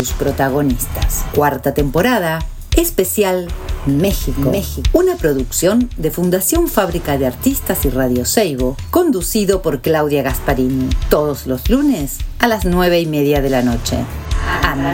sus protagonistas. Cuarta temporada, especial México. Una producción de Fundación Fábrica de Artistas y Radio Seibo, conducido por Claudia Gasparini, todos los lunes a las 9:30 de la noche.